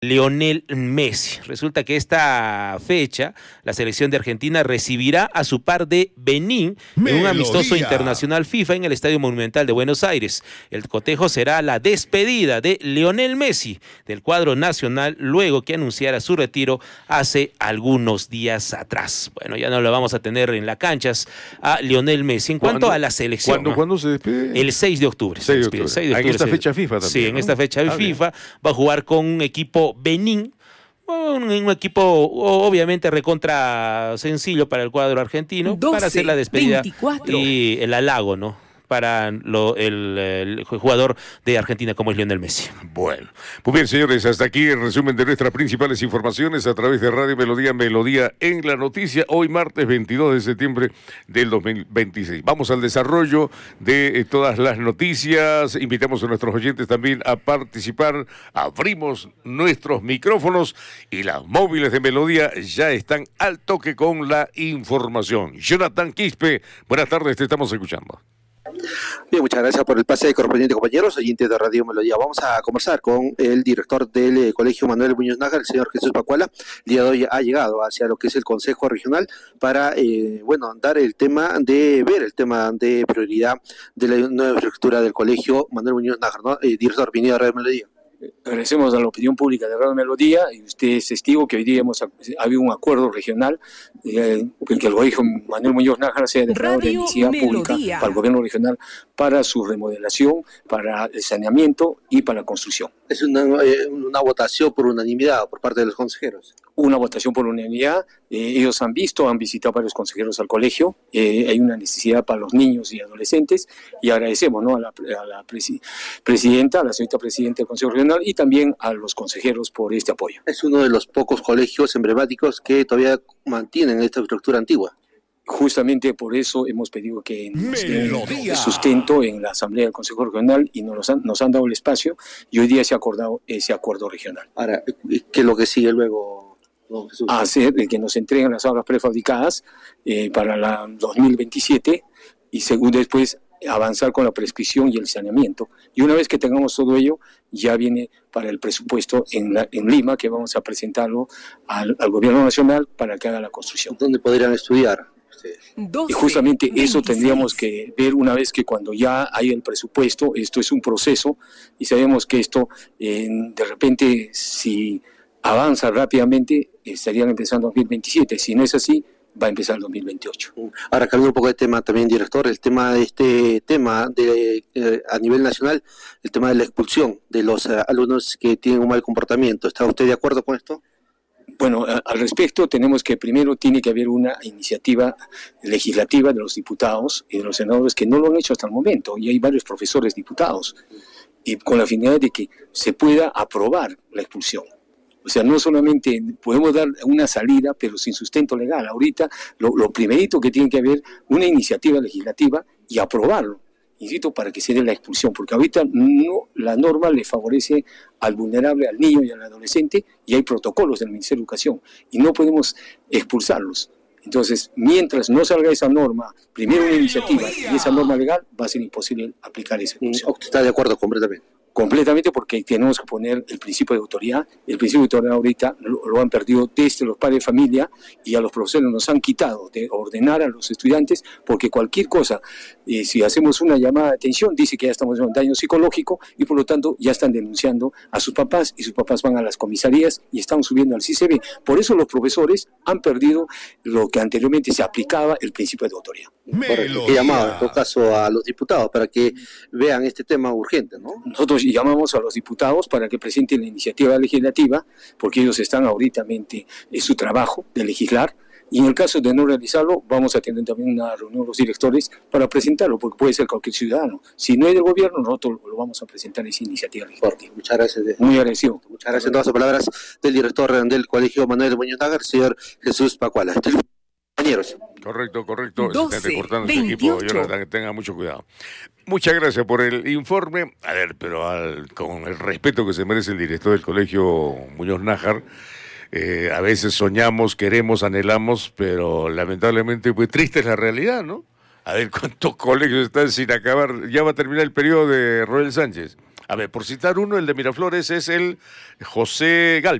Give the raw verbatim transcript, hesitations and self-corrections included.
Lionel Messi. Resulta que esta fecha la selección de Argentina recibirá a su par de Benín en un amistoso internacional FIFA en el Estadio Monumental de Buenos Aires. El cotejo será la despedida de Lionel Messi del cuadro nacional luego que anunciara su retiro hace algunos días atrás. Bueno, ya no lo vamos a tener en las canchas a Lionel Messi. En cuanto a la selección, ¿cuándo, ¿no? ¿cuándo se despide? El seis de octubre. seis de octubre. seis de octubre en esta se... fecha FIFA también. Sí, en ¿no? esta fecha ah, FIFA bien. va a jugar con un equipo Benín, un, un equipo obviamente recontra sencillo para el cuadro argentino, doce, para hacer la despedida veinticuatro y el halago, ¿no? Para lo, el, el jugador de Argentina como es Lionel Messi. Bueno, pues bien, señores, hasta aquí el resumen de nuestras principales informaciones a través de Radio Melodía, Melodía en la Noticia, hoy martes veintidós de septiembre del dos mil veintiséis. Vamos al desarrollo de eh, todas las noticias, invitamos a nuestros oyentes también a participar, abrimos nuestros micrófonos y las móviles de Melodía ya están al toque con la información. Jonathan Quispe, buenas tardes, te estamos escuchando. Bien, muchas gracias por el pase correspondiente, compañeros, oyentes de Radio Melodía. Vamos a conversar con el director del eh, Colegio Manuel Muñoz Nájar, el señor Jesús Pacuala. El día de hoy ha llegado hacia lo que es el Consejo Regional para, eh, bueno, dar el tema de, ver el tema de prioridad de la nueva infraestructura del Colegio Manuel Muñoz Nájar, ¿no? Eh, director, bienvenido a Radio Melodía. Agradecemos a la opinión pública de Radio Melodía y usted es testigo que hoy día hemos habido un acuerdo regional eh, que el colegio Manuel Muñoz Nájar sea declarado de necesidad pública para el gobierno regional para su remodelación, para el saneamiento y para la construcción. Es una, eh, una votación por unanimidad por parte de los consejeros. Una votación por unanimidad. Eh, ellos han visto, han visitado varios consejeros al colegio. Eh, hay una necesidad para los niños y adolescentes y agradecemos, ¿no? a la, a la presi presidenta, a la señorita presidenta del Consejo Regional y también a los consejeros por este apoyo. Es uno de los pocos colegios emblemáticos que todavía mantienen esta estructura antigua. Justamente por eso hemos pedido que nos den sustento en la Asamblea del Consejo Regional y nos han, nos han dado el espacio y hoy día se ha acordado ese acuerdo regional. Ahora, ¿qué es lo que sigue luego, don Jesús? Hacer que nos entreguen las aulas prefabricadas eh, para la dos mil veintisiete y según después avanzar con la prescripción y el saneamiento. Y una vez que tengamos todo ello, ya viene para el presupuesto en, la, en Lima, que vamos a presentarlo al, al gobierno nacional para que haga la construcción. ¿Dónde podrían estudiar? Y justamente eso tendríamos que ver una vez que cuando ya hay el presupuesto, esto es un proceso y sabemos que esto eh, de repente si avanza rápidamente estarían empezando en dos mil veintisiete, si no es así va a empezar el dos mil veintiocho. Ahora, cambiando un poco de tema también, director, el tema de este tema de eh, a nivel nacional, el tema de la expulsión de los uh, alumnos que tienen un mal comportamiento. ¿Está usted de acuerdo con esto? Bueno, a, al respecto tenemos que primero tiene que haber una iniciativa legislativa de los diputados y de los senadores que no lo han hecho hasta el momento y hay varios profesores diputados y con la finalidad de que se pueda aprobar la expulsión. O sea, no solamente podemos dar una salida, pero sin sustento legal. Ahorita lo, lo primerito que tiene que haber una iniciativa legislativa y aprobarlo, insisto, para que se dé la expulsión, porque ahorita no, la norma le favorece al vulnerable, al niño y al adolescente, y hay protocolos del Ministerio de Educación, y no podemos expulsarlos. Entonces, mientras no salga esa norma, primero una iniciativa y esa norma legal, va a ser imposible aplicar esa expulsión. ¿Usted está de acuerdo completamente? Completamente, porque tenemos que poner el principio de autoridad. El principio de autoridad ahorita lo, lo han perdido desde los padres de familia y a los profesores nos han quitado de ordenar a los estudiantes, porque cualquier cosa, eh, si hacemos una llamada de atención, dice que ya estamos en un daño psicológico y por lo tanto ya están denunciando a sus papás y sus papás van a las comisarías y están subiendo al C I C B. Por eso los profesores han perdido lo que anteriormente se aplicaba, el principio de autoridad. Correcto. ¿Qué llamado en todo caso a los diputados para que vean este tema urgente, ¿no? Nosotros llamamos a los diputados para que presenten la iniciativa legislativa, porque ellos están ahorita en su trabajo de legislar, y en el caso de no realizarlo, vamos a tener también una reunión de los directores para presentarlo, porque puede ser cualquier ciudadano. Si no es del gobierno, nosotros lo vamos a presentar esa iniciativa legislativa. Muchas gracias. Muy agradecido. Muchas gracias. En todas las palabras del director del Colegio Manuel Muñoz Nájar, señor Jesús Pacuala. Compañeros. Correcto, correcto. doce, se está recortando su equipo, Jonathan, que tenga mucho cuidado. Muchas gracias por el informe. A ver, pero al, con el respeto que se merece el director del Colegio Muñoz Nájar, eh, a veces soñamos, queremos, anhelamos, pero lamentablemente, pues triste es la realidad, ¿no? A ver cuántos colegios están sin acabar. Ya va a terminar el periodo de Roel Sánchez. A ver, por citar uno, el de Miraflores es el José Galvez.